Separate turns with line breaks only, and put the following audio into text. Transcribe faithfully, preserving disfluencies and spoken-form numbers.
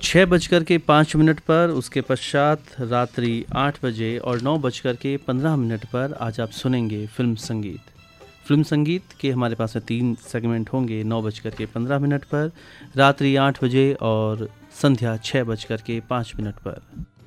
छः बजकर के पाँच मिनट पर, उसके पश्चात रात्रि आठ बजे और नौ बजकर के पंद्रह मिनट पर आज आप सुनेंगे फिल्म संगीत। फिल्म संगीत के हमारे पास में तीन सेगमेंट होंगे, नौ बजकर के पंद्रह मिनट पर, रात्रि आठ बजे और संध्या छः बजकर के पाँच मिनट पर।